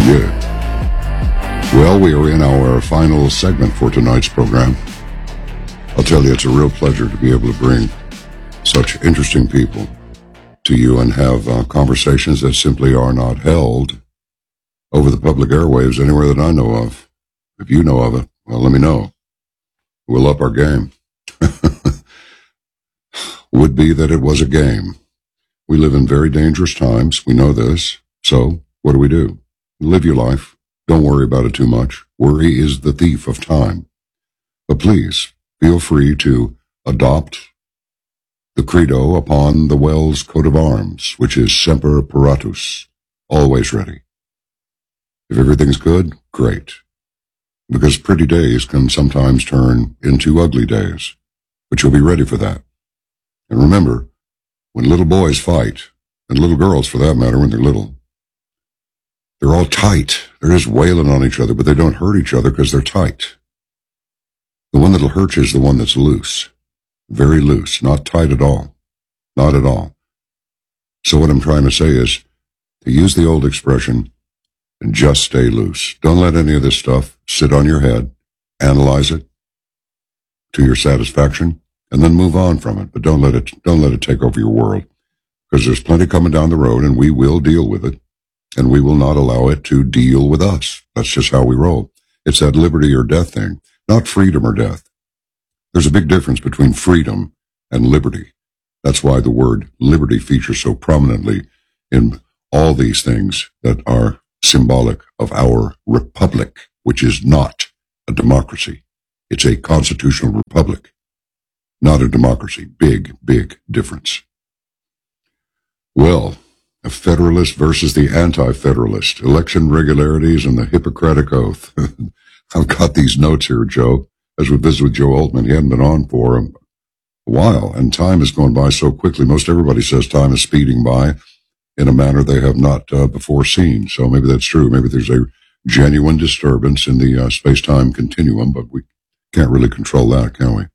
Yeah. Well, we are in our final segment for tonight's program. I'll tell you, it's a real pleasure to be able to bring such interesting people to you and have conversations that simply are not held over the public airwaves anywhere that I know of. If you know of it, well, let me know. We'll up our game. Would be that it was a game. We live in very dangerous times. We know this. So what do? Live your life. Don't worry about it too much. Worry is the thief of time. But please, feel free to adopt the credo upon the Wells coat of arms, which is Semper Paratus, always ready. If everything's good, great. Because pretty days can sometimes turn into ugly days, but you'll be ready for that. And remember, when little boys fight, and little girls for that matter when they're little, they're all tight. They're just wailing on each other, but they don't hurt each other because they're tight. The one that'll hurt you is the one that's loose. Very loose, not tight at all. Not at all. So what I'm trying to say is, to use the old expression, just stay loose. Don't let any of this stuff sit on your head. Analyze it to your satisfaction, and then move on from it. But don't let it take over your world, because there's plenty coming down the road, and we will deal with it, and we will not allow it to deal with us. That's just how we roll. It's that liberty or death thing, not freedom or death. There's a big difference between freedom and liberty. That's why the word liberty features so prominently in all these things that are symbolic of our republic, which is not a democracy. It's a constitutional republic, not a democracy. Big, big difference. Well, a federalist versus the anti-federalist, election regularities and the Hippocratic Oath. I've got these notes here, Joe, as we visit with Joe Altman. He hadn't been on for a while, and time has gone by so quickly. Most everybody says time is speeding by in a manner they have not before seen. So maybe that's true. Maybe there's a genuine disturbance in the space-time continuum, but we can't really control that, can we?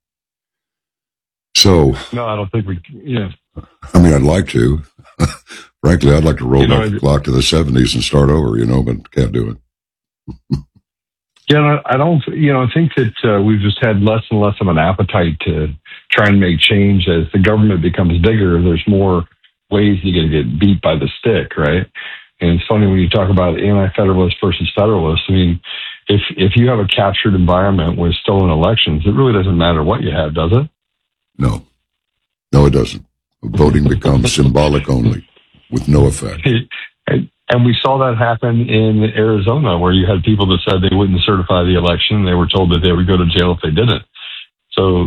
So, no, I don't think we. Yeah. I mean, I'd like to. Frankly, I'd like to roll back the clock to the 70s and start over, but can't do it. Yeah, I don't. I think that we've just had less and less of an appetite to try and make change as the government becomes bigger. There's more ways you're going to get beat by the stick, right? And it's funny when you talk about anti-federalist versus federalist. I mean, if you have a captured environment with stolen elections, it really doesn't matter what you have, does it? No, it doesn't. Voting becomes symbolic only, with no effect. And we saw that happen in Arizona, where you had people that said they wouldn't certify the election. They were told that they would go to jail if they didn't. So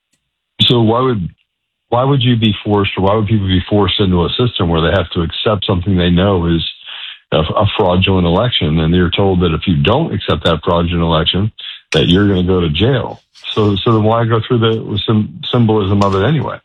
why would you be forced, or why would people be forced into a system where they have to accept something they know is a fraudulent election, and they're told that if you don't accept that fraudulent election, that you're going to go to jail? So then why go through the symbolism of it anyway?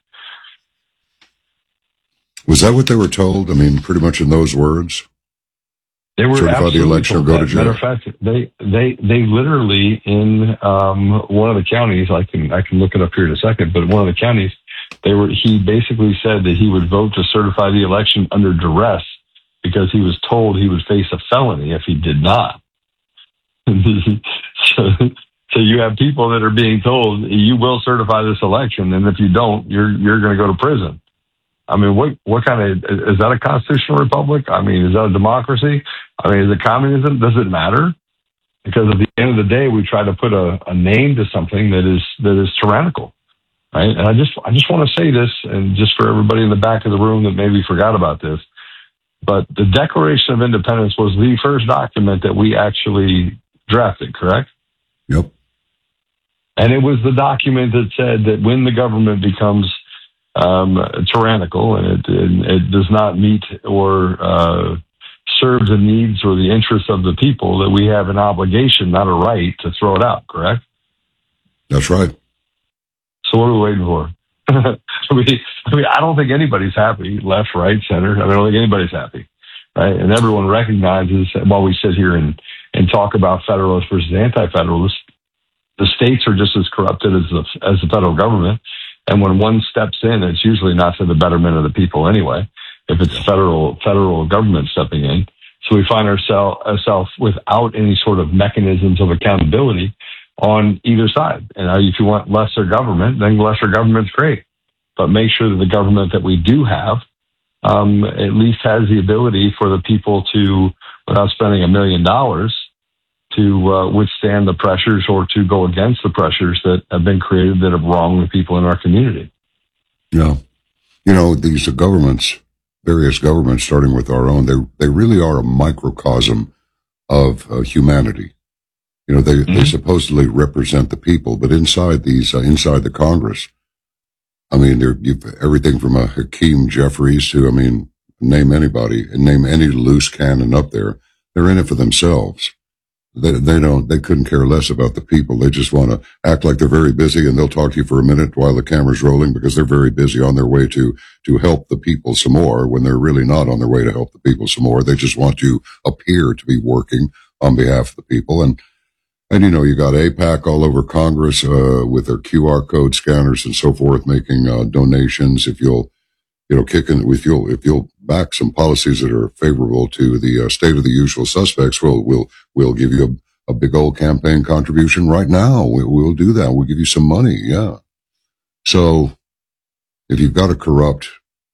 Was that what they were told? I mean, pretty much in those words? They were certify the election or go to jail. Matter of fact, they literally in one of the counties, I can look it up here in a second, but one of the counties, he basically said that he would vote to certify the election under duress because he was told he would face a felony if he did not. So you have people that are being told you will certify this election, and if you don't, you're going to go to prison. I mean, what kind of, is that a constitutional republic? I mean, is that a democracy? I mean, is it communism? Does it matter? Because at the end of the day, we try to put a name to something that is tyrannical, right? And I just want to say this, and just for everybody in the back of the room that maybe forgot about this, but the Declaration of Independence was the first document that we actually drafted, correct? Yep. And it was the document that said that when the government becomes tyrannical and it does not meet or serve the needs or the interests of the people, that we have an obligation, not a right, to throw it out, correct? That's right. So what are we waiting for? I don't think anybody's happy, left, right, center. I don't think anybody's happy, right? And everyone recognizes, while we sit here and talk about federalists versus anti-federalists, the states are just as corrupted as the federal government. And when one steps in, it's usually not for the betterment of the people anyway, if it's federal government stepping in. So we find ourselves without any sort of mechanisms of accountability on either side. And if you want lesser government, then lesser government's great. But make sure that the government that we do have at least has the ability for the people to, without spending $1 million, to withstand the pressures or to go against the pressures that have been created that have wronged the people in our community. Yeah. These governments, various governments, starting with our own, they really are a microcosm of humanity. They supposedly represent the people, but inside the Congress, you've everything from a Hakeem Jeffries to, name anybody and name any loose cannon up there. They're in it for themselves. They couldn't care less about the people. They just want to act like they're very busy, and they'll talk to you for a minute while the camera's rolling because they're very busy on their way to help the people some more when they're really not on their way to help the people some more. They just want to appear to be working on behalf of the people. And you got AIPAC all over Congress, with their QR code scanners and so forth, making, donations. If you'll back some policies that are favorable to the state of the usual suspects, we'll give you a big old campaign contribution right now. We'll do that. We'll give you some money. Yeah. So if you've got a corrupt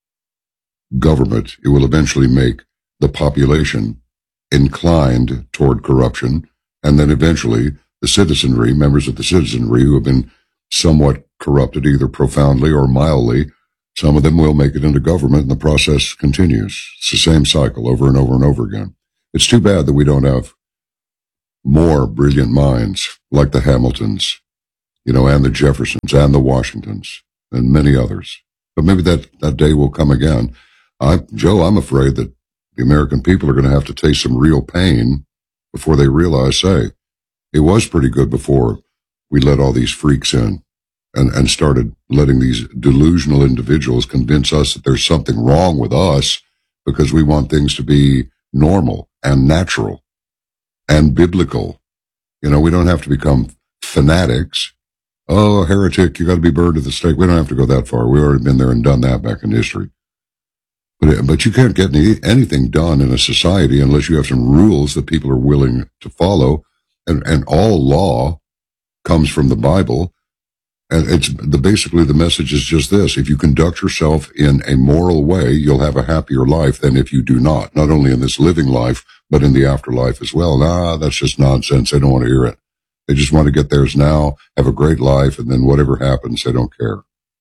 government, it will eventually make the population inclined toward corruption. And then eventually the citizenry, members of the citizenry who have been somewhat corrupted, either profoundly or mildly, some of them will make it into government, and the process continues. It's the same cycle over and over and over again. It's too bad that we don't have more brilliant minds like the Hamiltons, and the Jeffersons and the Washingtons and many others. But maybe that day will come again. Joe, I'm afraid that the American people are going to have to taste some real pain before they realize, hey, it was pretty good before we let all these freaks in and started letting these delusional individuals convince us that there's something wrong with us because we want things to be normal and natural and biblical. We don't have to become fanatics. Oh, a heretic, you got to be burned at the stake. We don't have to go that far. We've already been there and done that back in history. But you can't get anything done in a society unless you have some rules that people are willing to follow. And all law comes from the Bible. And basically the message is just this: if you conduct yourself in a moral way, you'll have a happier life than if you do not only in this living life, but in the afterlife as well. That's just nonsense. They don't want to hear it. They just want to get theirs now, have a great life, and then whatever happens, they don't care.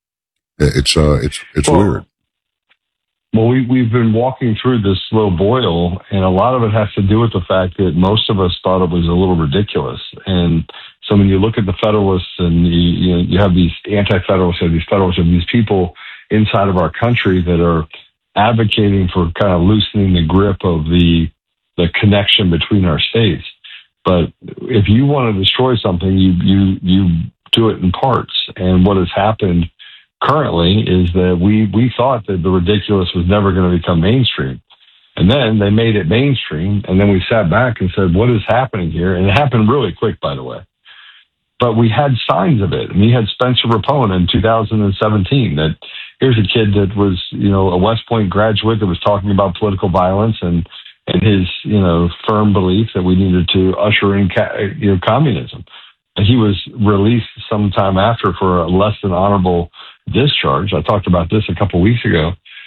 It's weird. Well, we've been walking through this slow boil, and a lot of it has to do with the fact that most of us thought it was a little ridiculous. And so when you look at the Federalists and you have these anti-Federalists, you have these Federalists, you have these people inside of our country that are advocating for kind of loosening the grip of the connection between our states. But if you want to destroy something, you do it in parts. And what has happened currently is that we thought that the ridiculous was never going to become mainstream. And then they made it mainstream. And then we sat back and said, what is happening here? And it happened really quick, by the way. But we had signs of it. And we had Spencer Rapone in 2017 that here's a kid that was, a West Point graduate that was talking about political violence and his, firm belief that we needed to usher in, communism. And he was released sometime after for a less than honorable discharge. I talked about this a couple of weeks ago.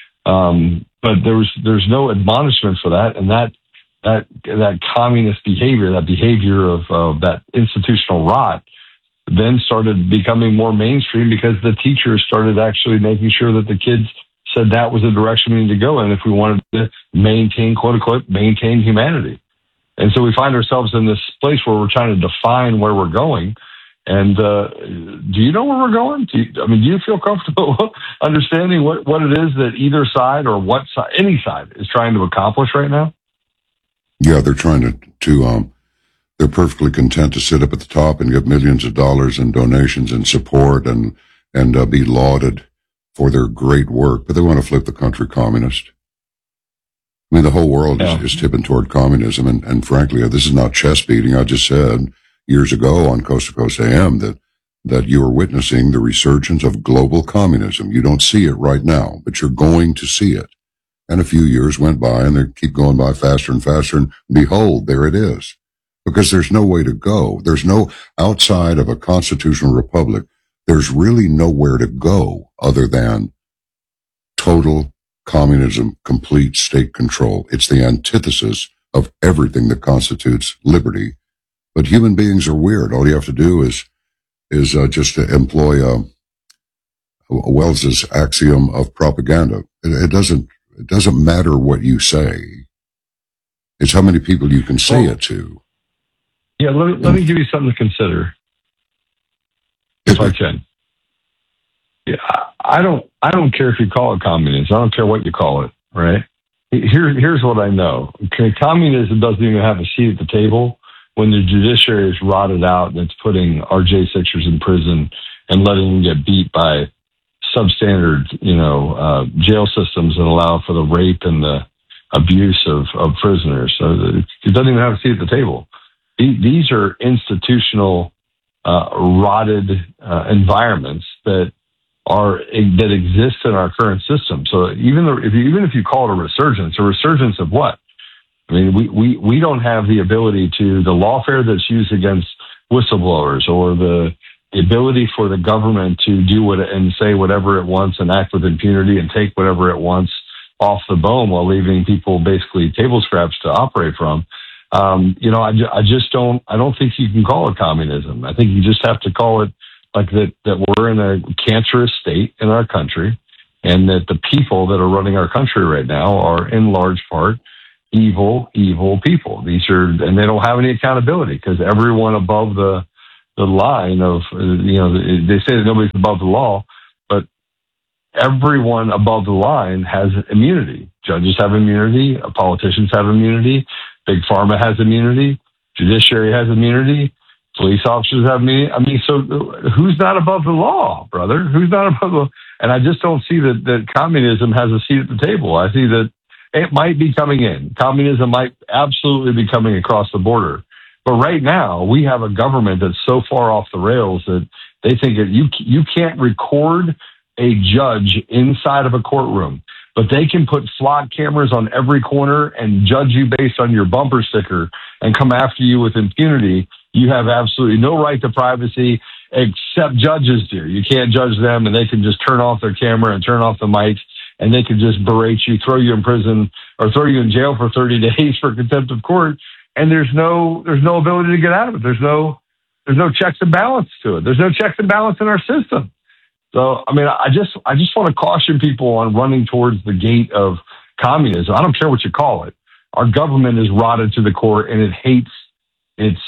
But there's no admonishment for that. And that communist behavior, that behavior of that institutional rot, then started becoming more mainstream because the teachers started actually making sure that the kids said that was the direction we need to go in if we wanted to maintain, quote unquote, maintain humanity. And so we find ourselves in this place where we're trying to define where we're going. And do you know where we're going? Do you feel comfortable understanding what it is that either side or what side, any side, is trying to accomplish right now? Yeah, they're trying to they're perfectly content to sit up at the top and get millions of dollars in donations and support and be lauded for their great work, but they want to flip the country communist. The whole world is tipping toward communism, and frankly, this is not chest beating. I just said years ago on Coast to Coast AM that you are witnessing the resurgence of global communism. You don't see it right now, but you're going to see it. And a few years went by, and they keep going by faster and faster, and behold, there it is. Because there's no way to go. There's no, outside of a constitutional republic, there's really nowhere to go other than total communism, complete state control. It's the antithesis of everything that constitutes liberty. But human beings are weird. All you have to do is just to employ Wells's axiom of propaganda. It doesn't matter what you say. It's how many people you can say it to. Yeah, let me give you something to consider, if I can. Yeah, I don't care if you call it communism. I don't care what you call it, right? Here's what I know. Okay, communism doesn't even have a seat at the table when the judiciary is rotted out and it's putting our J6ers in prison and letting them get beat by substandard, jail systems that allow for the rape and the abuse of prisoners. So it doesn't even have a seat at the table. These are institutional, rotted environments that exist in our current system. So even if you call it a resurgence of what? I mean, we don't have the ability to, the lawfare that's used against whistleblowers, or the ability for the government to do and say whatever it wants and act with impunity and take whatever it wants off the bone while leaving people basically table scraps to operate from. I don't think you can call it communism. I think you just have to call it like that we're in a cancerous state in our country, and that the people that are running our country right now are in large part evil people. And they don't have any accountability, because everyone above the line of, they say that nobody's above the law, but everyone above the line has immunity. Judges have immunity, politicians have immunity, Big Pharma has immunity, judiciary has immunity, police officers have immunity. I mean, so who's not above the law, brother? Who's not above the law? And I just don't see that communism has a seat at the table. I see that it might be coming in. Communism might absolutely be coming across the border. But right now, we have a government that's so far off the rails that they think that you can't record a judge inside of a courtroom, but they can put flock cameras on every corner and judge you based on your bumper sticker and come after you with impunity. You have absolutely no right to privacy, except judges do. You can't judge them, and they can just turn off their camera and turn off the mics, and they can just berate you, throw you in prison, or throw you in jail for 30 days for contempt of court. And there's no ability to get out of it. There's no checks and balance to it. There's no checks and balance in our system. So, I mean, I just want to caution people on running towards the gate of communism. I don't care what you call it. Our government is rotted to the core, and it hates its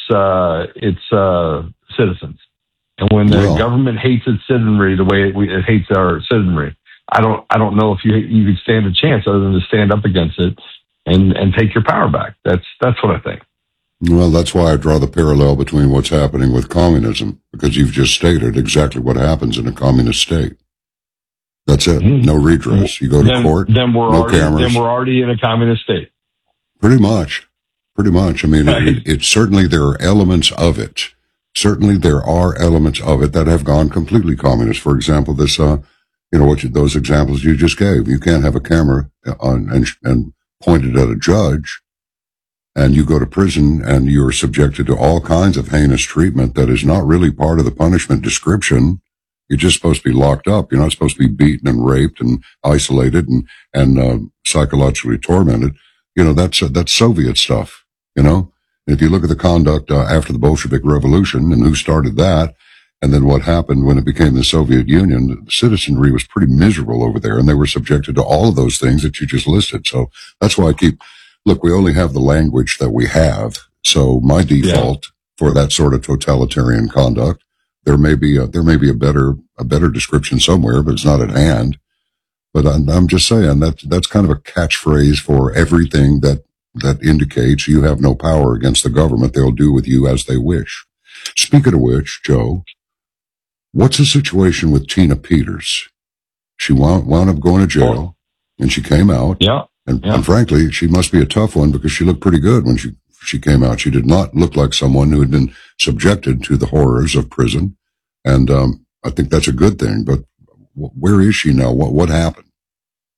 citizens. And when the government hates its citizenry the way it hates our citizenry, I don't know if you could stand a chance other than to stand up against it and take your power back. That's what I think. Well, that's why I draw the parallel between what's happening with communism, because you've just stated exactly what happens in a communist state. That's it. No redress. You go to court, no cameras. Then we're already in a communist state. Pretty much. I mean, it certainly there are elements of it. Certainly there are elements of it that have gone completely communist. For example, this, those examples you just gave. You can't have a camera on and pointed at a judge, and you go to prison and you're subjected to all kinds of heinous treatment that is not really part of the punishment description. You're just supposed to be locked up. You're not supposed to be beaten and raped and isolated and psychologically tormented. That's Soviet stuff, If you look at the conduct after the Bolshevik Revolution and who started that, and then what happened when it became the Soviet Union, the citizenry was pretty miserable over there, and they were subjected to all of those things that you just listed. So that's why we only have the language that we have. So my default for that sort of totalitarian conduct, there may be a better description somewhere, but it's not at hand. But I'm just saying that's kind of a catchphrase for everything that indicates you have no power against the government. They'll do with you as they wish. Speaking of which, Joe, what's the situation with Tina Peters? She wound up going to jail, and she came out. Yeah. And frankly, she must be a tough one, because she looked pretty good when she came out. She did not look like someone who had been subjected to the horrors of prison. And I think that's a good thing. But where is she now? What happened?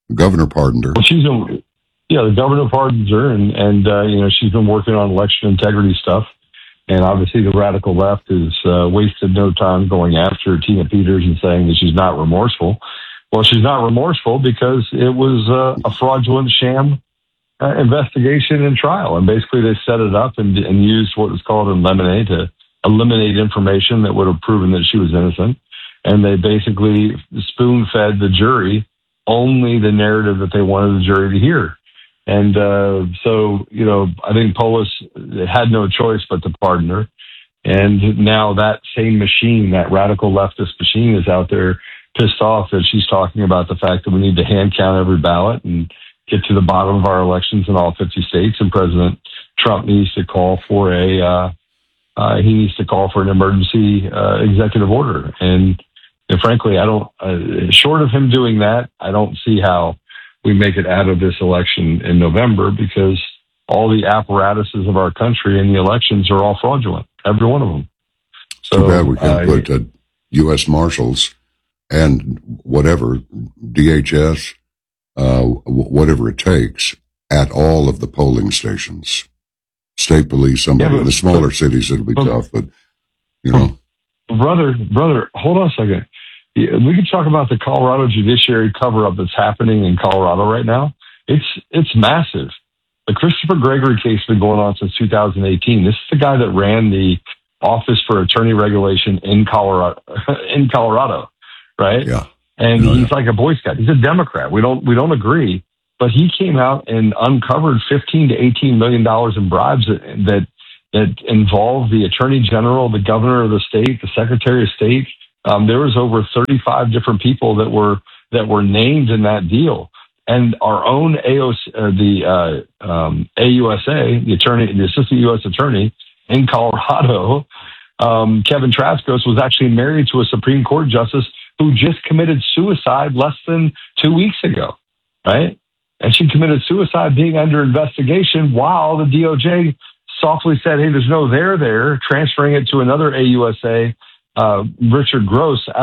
The governor pardoned her. Well, the governor pardons her, and she's been working on election integrity stuff. And obviously, the radical left has wasted no time going after Tina Peters and saying that she's not remorseful. Well, she's not remorseful because it was a fraudulent sham investigation and trial. And basically, they set it up and used what was called a lemonade to eliminate information that would have proven that she was innocent. And they basically spoon-fed the jury only the narrative that they wanted the jury to hear. And so, I think Polis had no choice but to pardon her. And now that same machine, that radical leftist machine, is out there pissed off that she's talking about the fact that we need to hand count every ballot and get to the bottom of our elections in all 50 states. And President Trump needs to call for an emergency executive order. And frankly, I don't, short of him doing that, I don't see how we make it out of this election in November, because all the apparatuses of our country in the elections are all fraudulent, every one of them. So too bad we can't put U.S. Marshals and whatever, DHS, whatever it takes, at all of the polling stations. State police, somebody. In the smaller cities, it'll be tough, but, Brother, hold on a second. We could talk about the Colorado judiciary cover-up that's happening in Colorado right now. It's massive. The Christopher Gregory case has been going on since 2018. This is the guy that ran the Office for Attorney Regulation in Colorado, right? Yeah. And he's like a Boy Scout. He's a Democrat. We don't agree, but he came out and uncovered $15 to $18 million in bribes that involved the Attorney General, the Governor of the state, the Secretary of State. There was over 35 different people that were named in that deal. And our own AUSA, the Assistant U.S. Attorney in Colorado, Kevin Traskos, was actually married to a Supreme Court justice who just committed suicide less than 2 weeks ago, right? And she committed suicide being under investigation while the DOJ softly said, hey, there's no there, transferring it to another AUSA, Richard Gross out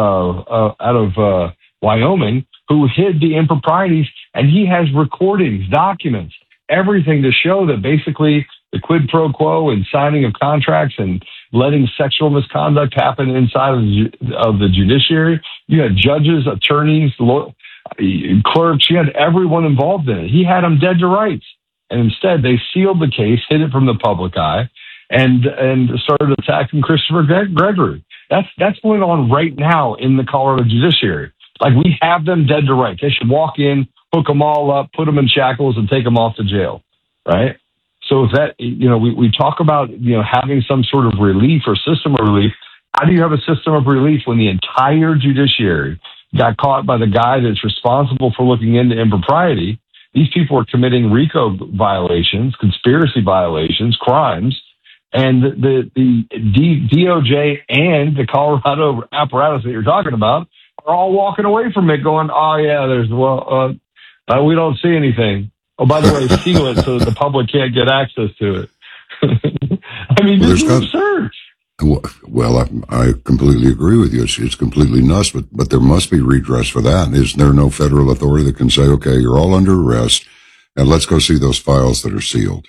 of Wyoming, who hid the improprieties, and he has recordings, documents, everything to show that basically the quid pro quo and signing of contracts and letting sexual misconduct happen inside of the judiciary. You had judges, attorneys, clerks. You had everyone involved in it. He had them dead to rights. And instead, they sealed the case, hid it from the public eye, and started attacking Christopher Gregory. That's going on right now in the Colorado judiciary. Like, we have them dead to rights. They should walk in, hook them all up, put them in shackles, and take them off to jail, right? So if that, we talk about, having some sort of relief or system of relief. How do you have a system of relief when the entire judiciary got caught by the guy that's responsible for looking into impropriety? These people are committing RICO violations, conspiracy violations, crimes, and the DOJ and the Colorado apparatus that you're talking about are all walking away from it going, oh, yeah, we don't see anything. Oh, by the way, seal it so that the public can't get access to it. I mean, this is absurd. Well, I completely agree with you. It's completely nuts, but there must be redress for that. Is there no federal authority that can say, okay, you're all under arrest, and let's go see those files that are sealed?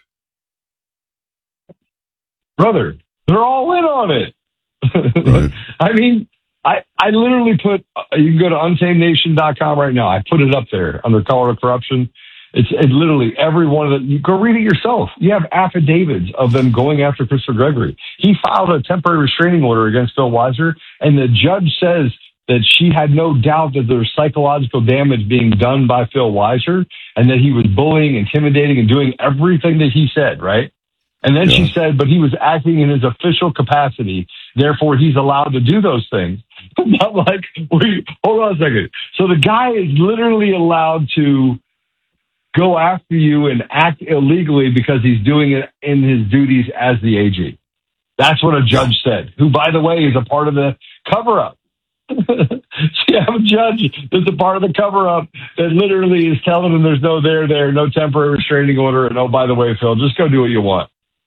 Brother, they're all in on it. Right. I mean, I literally put, you can go to untamednation.com right now. I put it up there under Colorado corruption. It's literally every one of them. You go read it yourself. You have affidavits of them going after Christopher Gregory. He filed a temporary restraining order against Phil Weiser, and the judge says that she had no doubt that there was psychological damage being done by Phil Weiser, and that he was bullying, intimidating, and doing everything that he said, right? And then she said, but he was acting in his official capacity, therefore he's allowed to do those things. Not like, hold on a second. So the guy is literally allowed to go after you and act illegally because he's doing it in his duties as the AG. That's what a judge said, who, by the way, is a part of the cover-up. So you have a judge that's a part of the cover-up that literally is telling him there's no no temporary restraining order, and oh, by the way, Phil, just go do what you want.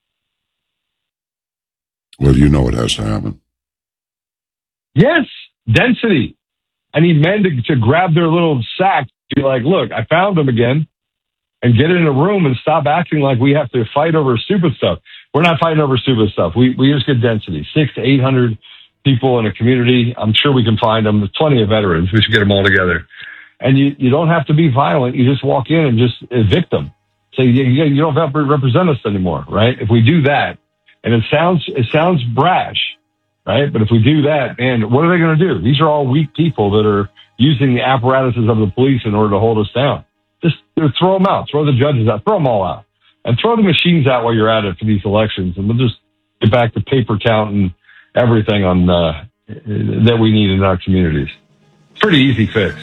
Well, you know it has to happen. Yes, density. I need men to grab their little sack Be like, look, I found them again, and get in a room and stop acting like we have to fight over stupid stuff. We're not fighting over stupid stuff. We just get density, 600 to 800 people in a community. I'm sure we can find them. There's plenty of veterans. We should get them all together. And you don't have to be violent. You just walk in and just evict them. Say, you don't have to represent us anymore, right? If we do that, and it sounds brash, right? But if we do that, man, what are they going to do? These are all weak people that are using the apparatuses of the police in order to hold us down. Just throw them out, throw the judges out, throw them all out, and throw the machines out while you're at it for these elections. And we'll just get back to paper count and everything on that we need in our communities. Pretty easy fix.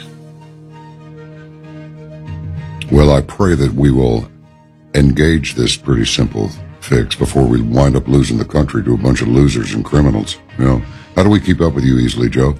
Well, I pray that we will engage this pretty simple fix before we wind up losing the country to a bunch of losers and criminals. You know, how do we keep up with you easily, Joe?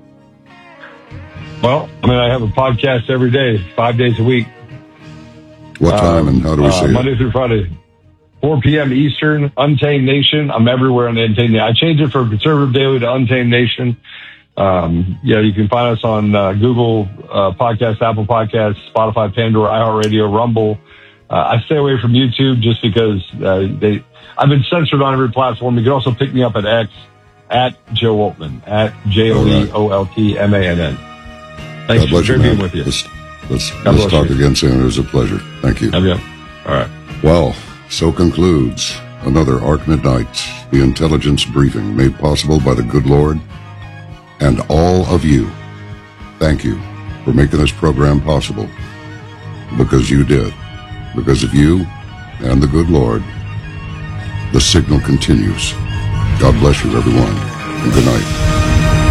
Well, I mean, I have a podcast every day, 5 days a week. What time and how do we see Monday it? through Friday, 4 p.m. Eastern, Untamed Nation. I'm everywhere on the Untamed Nation. I changed it from Conservative Daily to Untamed Nation. You can find us on Google Podcasts, Apple Podcasts, Spotify, Pandora, iHeartRadio, Rumble. I stay away from YouTube just because I've been censored on every platform. You can also pick me up at X, at Joe Oltmann, at JOEOLTMANN. Thanks for being with you. Let's talk again soon. It was a pleasure. Thank you. All right. Well, so concludes another Ark Midnight, the intelligence briefing made possible by the good Lord and all of you. Thank you for making this program possible, because you did. Because of you and the good Lord, the signal continues. God bless you, everyone, and good night.